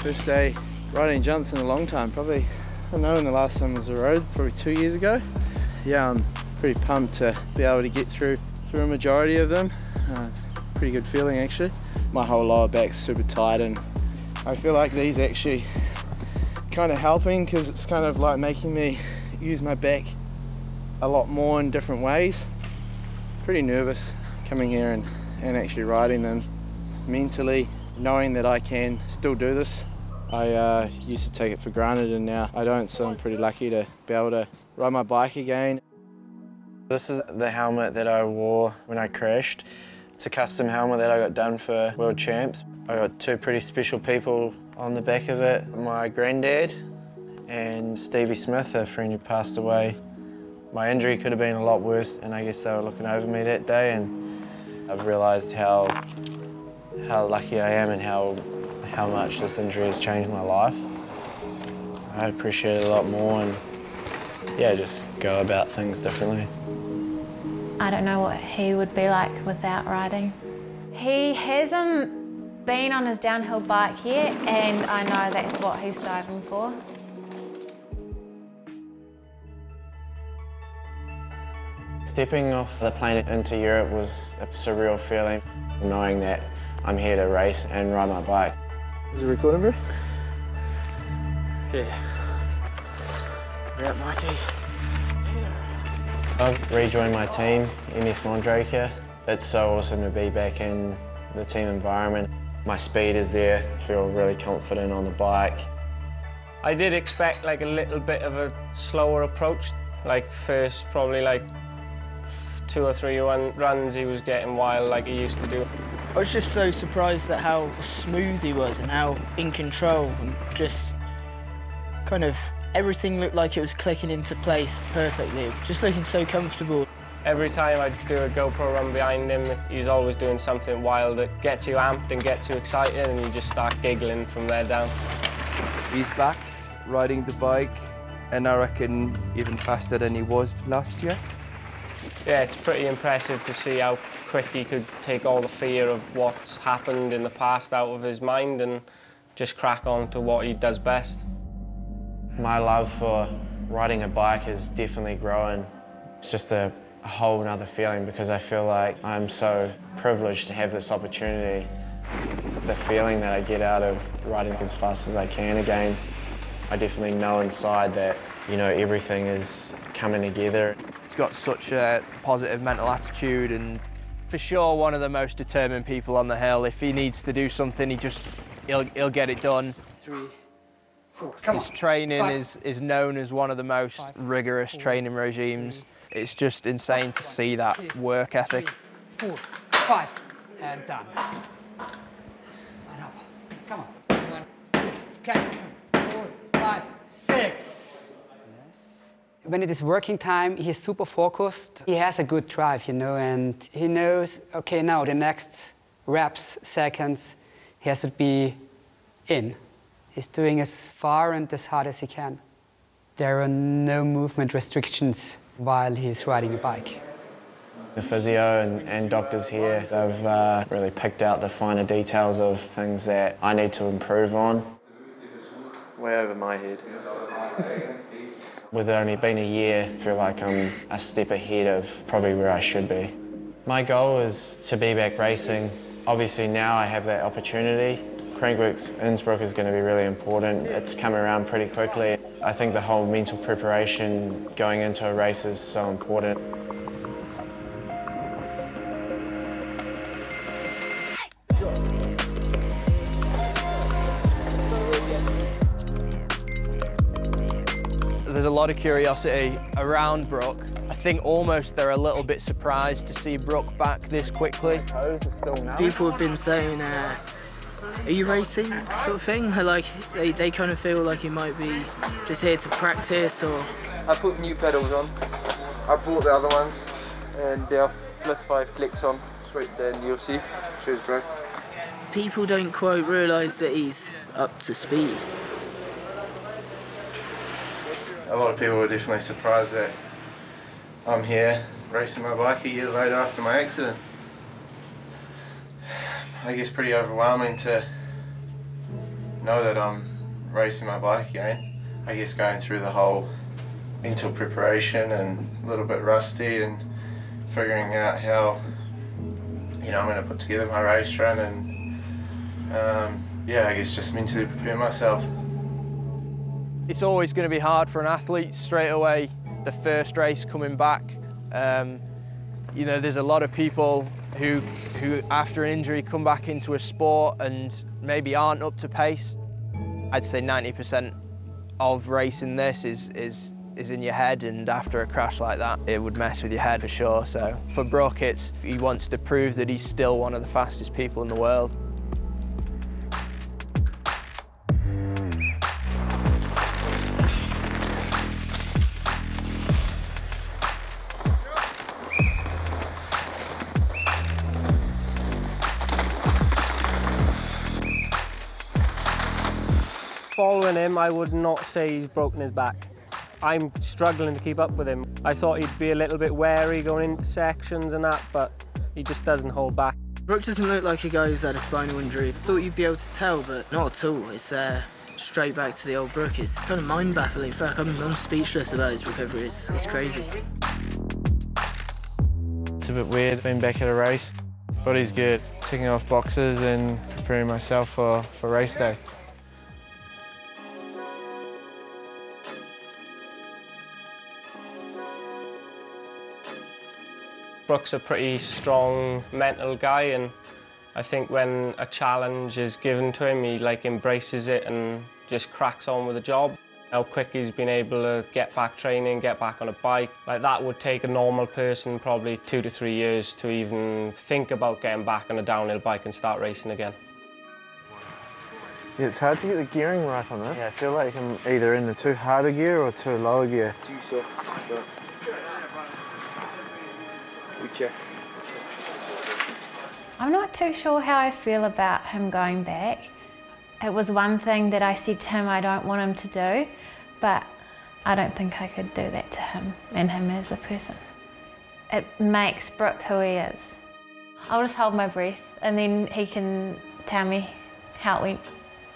First day riding jumps in a long time, probably, I don't know when the last time was a road, probably 2 years ago. Yeah, I'm pretty pumped to be able to get through a majority of them. Pretty good feeling actually. My whole lower back's super tight and I feel like these actually kind of helping because it's kind of like making me use my back a lot more in different ways. Pretty nervous coming here and actually riding them. Mentally, knowing that I can still do this. I used to take it for granted and now I don't, so I'm pretty lucky to be able to ride my bike again. This is the helmet that I wore when I crashed. It's a custom helmet that I got done for World Champs. I got two pretty special people on the back of it. My granddad and Stevie Smith, a friend who passed away. My injury could have been a lot worse and I guess they were looking over me that day and I've realised how lucky I am and how much this injury has changed my life. I appreciate it a lot more and yeah, just go about things differently. I don't know what he would be like without riding. He hasn't been on his downhill bike yet and I know that's what he's striving for. Stepping off the plane into Europe was a surreal feeling, knowing that I'm here to race and ride my bike. Is it recording, bro? Yeah. We're at Mikey. I've rejoined my team, MS Mondraker. It's so awesome to be back in the team environment. My speed is there, I feel really confident on the bike. I did expect like a little bit of a slower approach. Like first probably like 2 or 3 runs he was getting wild like he used to do. I was just so surprised at how smooth he was and how in control and just kind of everything looked like it was clicking into place perfectly, just looking so comfortable. Every time I do a GoPro run behind him, he's always doing something wild that gets you amped and gets you excited and you just start giggling from there down. He's back riding the bike and I reckon even faster than he was last year. Yeah, it's pretty impressive to see how quick he could take all the fear of what's happened in the past out of his mind and just crack on to what he does best. My love for riding a bike is definitely growing. It's just a whole nother feeling because I feel like I'm so privileged to have this opportunity. The feeling that I get out of riding as fast as I can again, I definitely know inside that, you know, everything is coming together. He's got such a positive mental attitude and for sure one of the most determined people on the hill. If he needs to do something, he'll get it done. 3, 4, come on. His training 5. is known as one of the most 5, rigorous 4, training regimes. 3, It's just insane to see that work ethic. 4, 5, and done. And up. Come on. 1, 2, catch. 4, 5, 6. When it is working time, he is super focused. He has a good drive, you know, and he knows, okay, now the next reps, seconds, he has to be in. He's doing as far and as hard as he can. There are no movement restrictions while he's riding a bike. The physio and doctors here, they've really picked out the finer details of things that I need to improve on. Way over my head. With it only been a year, I feel like I'm a step ahead of probably where I should be. My goal is to be back racing. Obviously now I have that opportunity. Crankworx Innsbruck is going to be really important. It's come around pretty quickly. I think the whole mental preparation going into a race is so important. There's a lot of curiosity around Brooke. I think almost they're a little bit surprised to see Brooke back this quickly. People have been saying, are you racing, sort of thing? Like, they kind of feel like you might be just here to practice or... I put new pedals on. I bought the other ones and they are +5 clicks on. Sweet, then you'll see. Cheers, bro. People don't quite realise that he's up to speed. A lot of people were definitely surprised that I'm here racing my bike a year later after my accident. I guess pretty overwhelming to know that I'm racing my bike again. I guess going through the whole mental preparation and a little bit rusty and figuring out how, you know, I'm going to put together my race run and yeah, I guess just mentally prepare myself. It's always going to be hard for an athlete straight away, the first race coming back. You know, there's a lot of people who after an injury come back into a sport and maybe aren't up to pace. I'd say 90% of racing this is in your head, and after a crash like that, it would mess with your head for sure. So for Brook, he wants to prove that he's still one of the fastest people in the world. Following him, I would not say he's broken his back. I'm struggling to keep up with him. I thought he'd be a little bit wary going into sections and that, but he just doesn't hold back. Brook doesn't look like a guy who's had a spinal injury. Thought you'd be able to tell, but not at all. It's straight back to the old Brook. It's kind of mind-baffling. In fact, I'm speechless about his recovery. It's crazy. It's a bit weird being back at a race. Body's good, ticking off boxes and preparing myself for race day. Brook's a pretty strong mental guy, and I think when a challenge is given to him, he embraces it and just cracks on with the job. How quick he's been able to get back training, get back on a bike. That would take a normal person probably 2 to 3 years to even think about getting back on a downhill bike and start racing again. Yeah, it's hard to get the gearing right on this. Yeah, I feel like I'm either in the too harder gear or too lower gear. Too soft. We check. I'm not too sure how I feel about him going back. It was one thing that I said to him I don't want him to do, but I don't think I could do that to him and him as a person. It makes Brook who he is. I'll just hold my breath and then he can tell me how it went.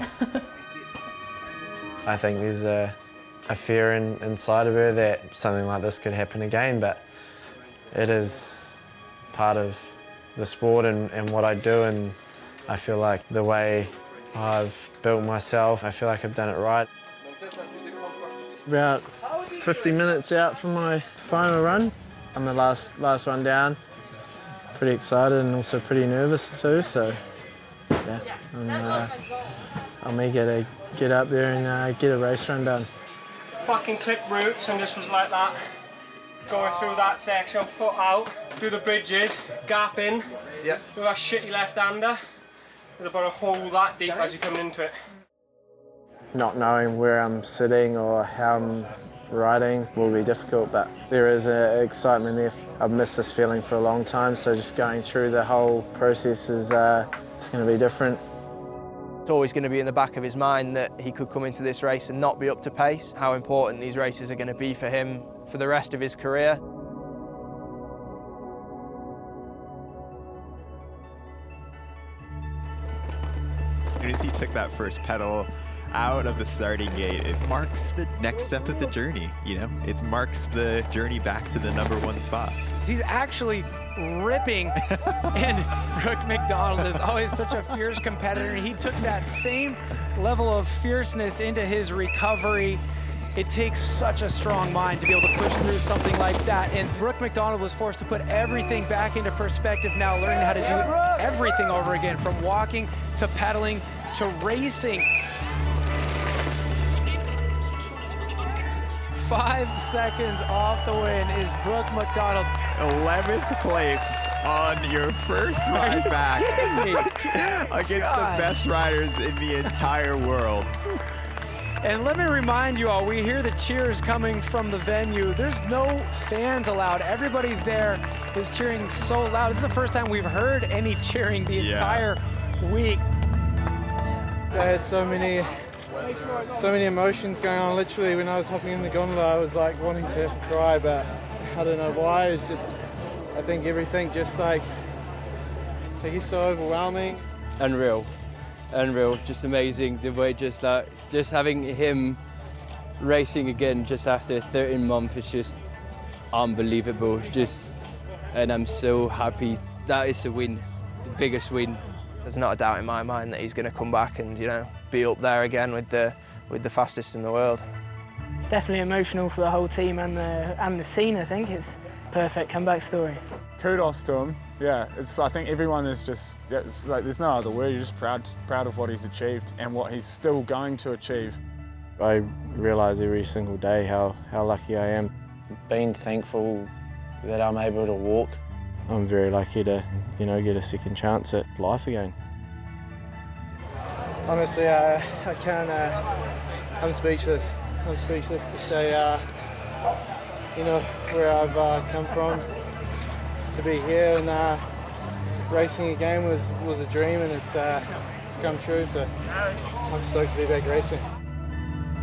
I think there's a fear inside of her that something like this could happen again, but it is part of the sport and what I do, and I feel like the way I've built myself, I feel like I've done it right. About 50 minutes out from my final run. I'm the last one down. Pretty excited and also pretty nervous too, so yeah, I'm eager to get up there and get a race run done. Fucking clip routes, and this was like that. Going through that section, foot out, do the bridges, gap in, Yeah. do that shitty left-hander. There's about a hole that deep as you're coming into it. Not knowing where I'm sitting or how I'm riding will be difficult, but there is an excitement there. I've missed this feeling for a long time, so just going through the whole process is it's going to be different. It's always going to be in the back of his mind that he could come into this race and not be up to pace, how important these races are going to be for him for the rest of his career. As soon as he took that first pedal out of the starting gate, it marks the next step of the journey, you know? It marks the journey back to the #1 spot. He's actually ripping, and Brook Macdonald is always such a fierce competitor. He took that same level of fierceness into his recovery. It takes such a strong mind to be able to push through something like that, and Brook Macdonald was forced to put everything back into perspective now, learning how to do everything over again, from walking to pedaling to racing. 5 seconds off the win is Brook Macdonald. 11th place on your first ride back against the best riders in the entire world. And let me remind you all, we hear the cheers coming from the venue. There's no fans allowed. Everybody there is cheering so loud. This is the first time we've heard any cheering the entire week. I had so many emotions going on. Literally, when I was hopping in the gondola, I was like wanting to cry, but I don't know why. It's just, I think everything just like, it's so overwhelming. Unreal. unreal, just amazing. The way just having him racing again just after 13 months is just unbelievable. And I'm so happy. That is a win, the biggest win. There's not a doubt in my mind that he's going to come back and, you know, be up there again with the fastest in the world. Definitely emotional for the whole team and the scene. I think it's a perfect comeback story. Kudos to him. Yeah, I think everyone is just, it's like there's no other word. You're just proud of what he's achieved and what he's still going to achieve. I realise every single day how lucky I am. Being thankful that I'm able to walk. I'm very lucky to, you know, get a second chance at life again. Honestly, I can't, I'm speechless. I'm speechless to say, you know, where I've come from. To be here and racing again was a dream, and it's come true, so I'm stoked to be back racing.